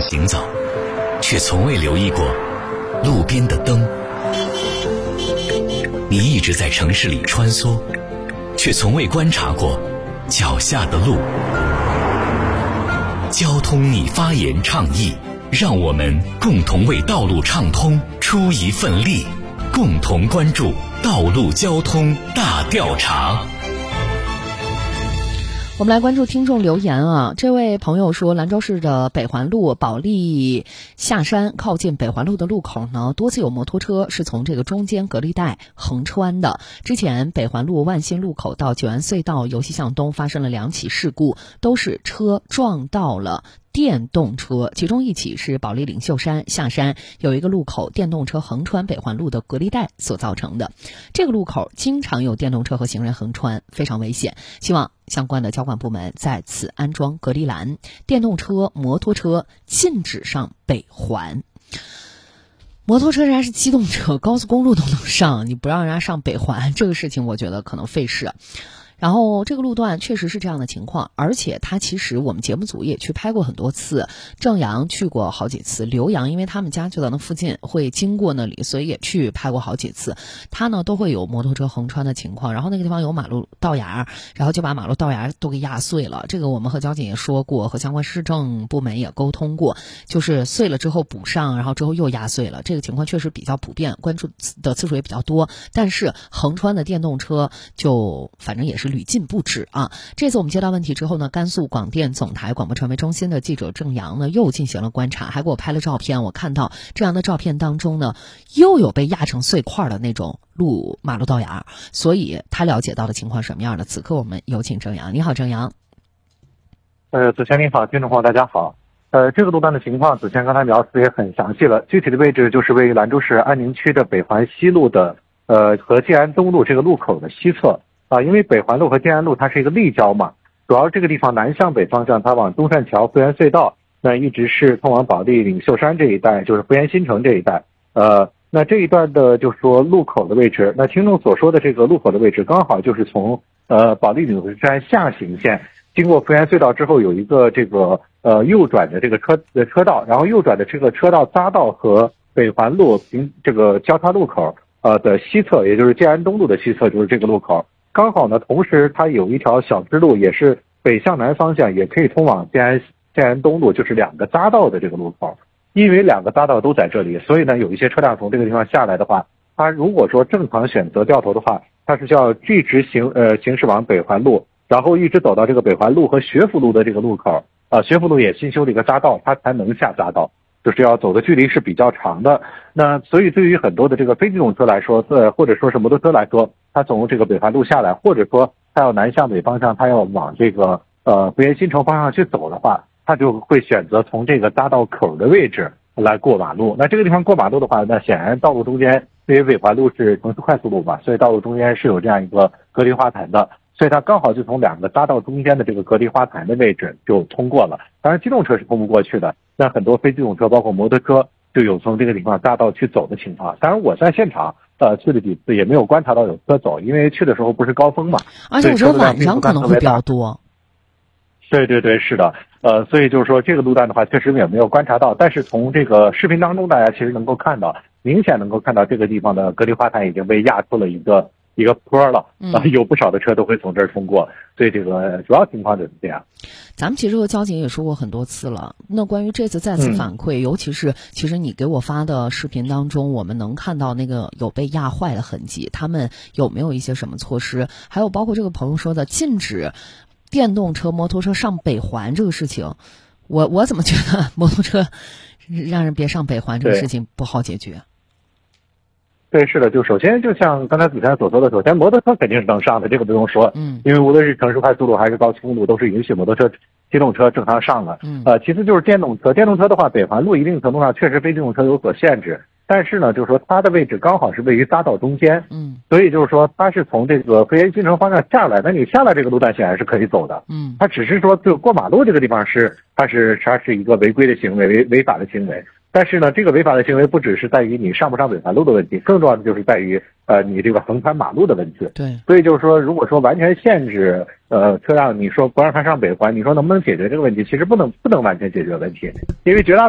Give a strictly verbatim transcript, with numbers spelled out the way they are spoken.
行走，却从未留意过路边的灯。你一直在城市里穿梭，却从未观察过脚下的路。交通你发言倡议，让我们共同为道路畅通出一份力，共同关注道路交通大调查。 我们来关注听众留言啊，这位朋友说，兰州市的北环路保利下山靠近北环路的路口呢，多次有摩托车是从这个中间隔离带横穿的。之前北环路万新路口到九安隧道游戏巷东发生了两起事故，都是车撞到了电动车，其中一起是保利领袖山下山有一个路口电动车横穿北环路的隔离带所造成的。这个路口经常有电动车和行人横穿，非常危险，希望相关的交管部门在此安装隔离栏，电动车摩托车禁止上北环。摩托车人家是机动车，高速公路都能上，你不让人家上北环，这个事情我觉得可能费事。然后这个路段确实是这样的情况，而且他其实我们节目组也去拍过很多次，郑阳去过好几次，浏阳因为他们家就在那附近会经过那里，所以也去拍过好几次，他呢都会有摩托车横穿的情况，然后那个地方有马路道牙，然后就把马路道牙都给压碎了，这个我们和交警也说过，和相关市政部门也沟通过，就是碎了之后补上，然后之后又压碎了，这个情况确实比较普遍，关注的次数也比较多，但是横穿的电动车就反正也是屡禁不止啊！这次我们接到问题之后呢，甘肃广电总台广播传媒中心的记者郑阳呢又进行了观察，还给我拍了照片。我看到这样的照片当中呢，又有被压成碎块的那种路马路道牙，所以他了解到的情况什么样的？此刻我们有请郑阳。你好，郑阳。 呃，子谦您好，听众朋友大家好。呃，这个路段的情况，子谦刚才描述也很详细了。具体的位置就是位于兰州市安宁区的北环西路的呃和建安东路这个路口的西侧。啊，因为北环路和建安路它是一个立交嘛，主要这个地方南向北方向，它往东善桥、富源隧道，那一直是通往保利领袖山这一带，就是福源新城这一带。呃，那这一段的就是说路口的位置，那听众所说的这个路口的位置，刚好就是从呃保利领袖山下行线经过福源隧道之后，有一个这个呃右转的这个车的车道，然后右转的这个车道匝道和北环路平这个交叉路口呃的西侧，也就是建安东路的西侧，就是这个路口。刚好呢，同时它有一条小支路，也是北向南方向，也可以通往建安建安东路，就是两个匝道的这个路口。因为两个匝道都在这里，所以呢，有一些车辆从这个地方下来的话，它如果说正常选择掉头的话，它是需要一直行呃行驶往北环路，然后一直走到这个北环路和学府路的这个路口啊、呃，学府路也新修了一个匝道，它才能下匝道。就是要走的距离是比较长的，那所以对于很多的这个非机动车来说，呃，或者说是摩托车来说，它从这个北环路下来，或者说它要南向北方向，它要往这个呃福源新城方向去走的话，它就会选择从这个匝道口的位置来过马路。那这个地方过马路的话，那显然道路中间，因为北环路是城市快速路嘛，所以道路中间是有这样一个隔离花坛的。所以它刚好就从两个匝道中间的这个隔离花坛的位置就通过了，当然机动车是通不过去的，那很多非机动车包括摩托车就有从这个地方匝道去走的情况。当然我在现场呃去了几次也没有观察到有车走，因为去的时候不是高峰嘛， 而且我觉得晚上可能会比较多。 对对对，是的，呃，所以就是说这个路段的话，确实也没有观察到，但是从这个视频当中，大家其实能够看到，明显能够看到这个地方的隔离花坛已经被压出了一个。一个坡了啊，有不少的车都会从这儿通过，所以这个主要情况就是这样。 咱们其实和交警也说过很多次了，那关于这次再次反馈、嗯、尤其是其实你给我发的视频当中，我们能看到那个有被压坏的痕迹，他们有没有一些什么措施？还有包括这个朋友说的禁止电动车摩托车上北环这个事情，我我怎么觉得摩托车让人别上北环这个事情不好解决？ 对，是的，就首先就像刚才子谦所说的，首先摩托车肯定是能上的，这个不用说， 嗯， 因为无论是城市快速路还是高速公路，都是允许摩托车、机动车正常上的， 嗯， 呃，其次就是电动车，电动车的话，北环路一定程度上确实非机动车有所限制，但是呢，就是说它的位置刚好是位于匝道中间， 嗯， 所以就是说它是从这个福源新城方向下来，那你下来这个路段显然是可以走的， 嗯， 它只是说就过马路这个地方是它是它是一个违规的行为，违违法的行为。但是呢，这个违法的行为不只是在于你上不上北环路的问题，更重要的就是在于呃你这个横穿马路的问题。 对， 所以就是说，如果说完全限制呃车辆，你说不让它上北环，你说能不能解决这个问题？其实不能不能完全解决问题，因为绝大